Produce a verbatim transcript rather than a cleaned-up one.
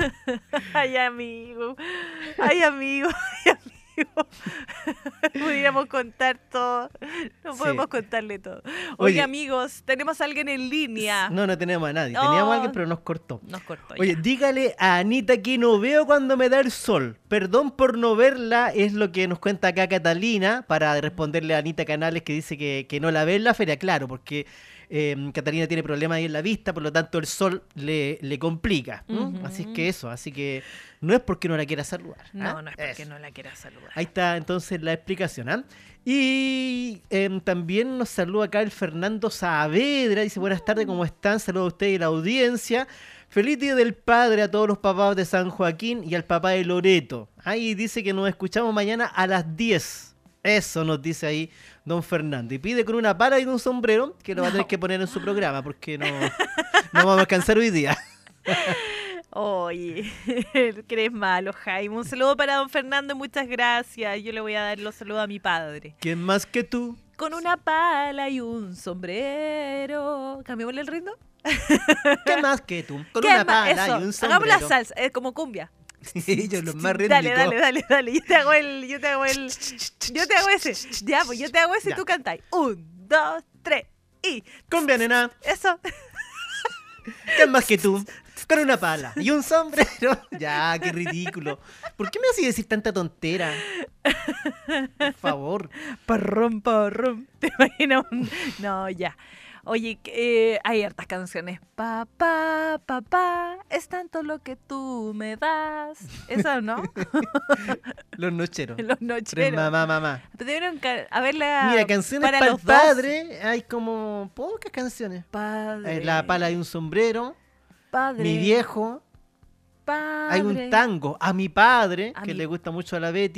Ay, amigo. Ay, amigo. Ay, amigo. Pudiéramos contar todo. No Sí. podemos contarle todo. Oye, Oye. amigos, tenemos a alguien en línea. No, no tenemos a nadie. Oh. Teníamos a alguien, pero nos cortó. Nos cortó Oye, ya. dígale a Anita que no veo cuando me da el sol. Perdón por no verla, es lo que nos cuenta acá Catalina, para responderle a Anita Canales, que dice que, que no la ve en la feria. Claro, porque eh, Catalina tiene problemas ahí en la vista, por lo tanto el sol le, le complica. ¿no? Ujú. Así es que eso, así que no es porque no la quiera saludar. ¿ah? No, no es porque Eso. no la quiera saludar. Ahí está entonces la explicación. ¿ah? Y eh, también nos saluda acá el Fernando Saavedra. Dice, buenas tardes, ¿cómo están? Saludos a ustedes y la audiencia. Feliz Día del Padre a todos los papás de San Joaquín y al papá de Loreto. Ahí dice que nos escuchamos mañana a las diez. Eso nos dice ahí don Fernando. Y pide con una pala y un sombrero que lo va a tener que poner en su programa porque no, no vamos a alcanzar hoy día. Oye, que eres malo, Jaime. Un saludo para don Fernando, muchas gracias. Yo le voy a dar los saludos a mi padre. ¿Quién más que tú? Con una pala y un sombrero. ¿Cambiémosle el ritmo? ¿Qué más que tú? Con ¿Qué una ma- pala eso, y un hagamos la sombrero. salsa, es como cumbia. Ellos los más Dale, rítmicos. dale, dale, dale. Yo te hago el, yo te hago el, yo te hago ese. Ya, pues yo te hago ese y Ya. tú cantáis. Un, dos, tres y Cumbia, nena. eso. ¿Qué más que tú? Con una pala y un sombrero. Ya, qué ridículo. ¿Por qué me hacía decir tanta tontera? Por favor. Parrón, parrón. ¿Te imaginas? un- No, ya. Oye, eh, hay hartas canciones. Papá, papá, es tanto lo que tú me das. Esa, ¿no? Los nocheros. Los Tres nocheros. mamá, mamá. Debieron ca- haberla Mira, canciones para para el los dos. padre. Hay como pocas canciones. Padre. Eh, La pala y un sombrero. Padre. Mi viejo. Padre. Hay un tango. A mi padre, A que mi- le gusta mucho a la Betty.